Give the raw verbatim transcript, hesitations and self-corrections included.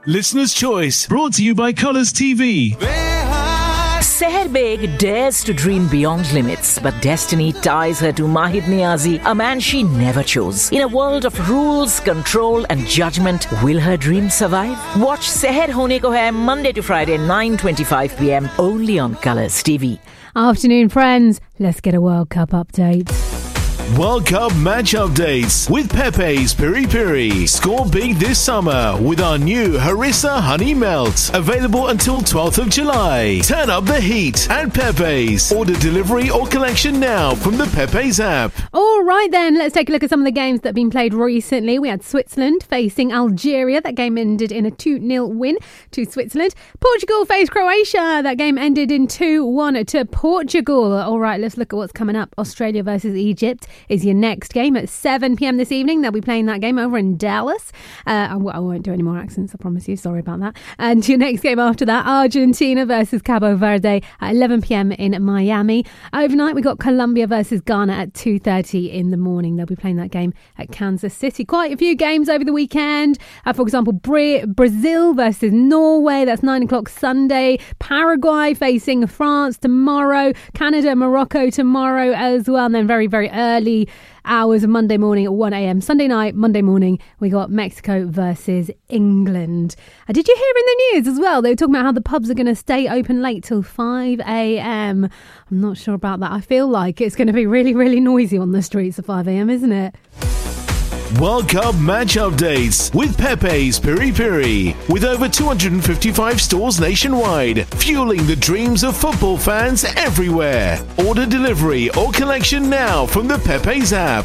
Listener's Choice, brought to you by Colours T V. Seher Beg dares to dream beyond limits, but destiny ties her to Mahid Niazi, a man she never chose. In a world of rules, control and judgment, will her dream survive? Watch Seher Hone Ko Hai Monday to Friday, nine twenty-five p.m. only on Colours T V. Afternoon, friends. Let's get a World Cup update. World Cup match updates with Pepe's Piri Piri. Score big this summer with our new Harissa Honey Melt. Available until twelfth of July. Turn up the heat at Pepe's. Order delivery or collection now from the Pepe's app. All right then, let's take a look at some of the games that have been played recently. We had Switzerland facing Algeria. That game ended in a two nil win to Switzerland. Portugal faced Croatia. That game ended in two one to Portugal. All right, let's look at what's coming up. Australia versus Egypt is your next game at seven p.m. this evening. They'll be playing that game over in Dallas. Uh, I, w- I won't do any more accents, I promise you. Sorry about that. And your next game after that, Argentina versus Cabo Verde at eleven p.m. in Miami. Overnight, we got Colombia versus Ghana at two thirty in the morning. They'll be playing that game at Kansas City. Quite a few games over the weekend. Uh, for example, Bra- Brazil versus Norway. That's nine o'clock Sunday. Paraguay facing France tomorrow. Canada, Morocco tomorrow as well. And then very, very early hours of Monday morning at one a.m. Sunday night, Monday morning, we got Mexico versus England. Uh, did you hear in the news as well? They were talking about how the pubs are going to stay open late till five a.m. I'm not sure about that. I feel like it's going to be really, really noisy on the streets at five a.m, isn't it? World Cup match updates with Pepe's Piri Piri. With over two hundred fifty-five stores nationwide, fueling the dreams of football fans everywhere. Order delivery or collection now from the Pepe's app.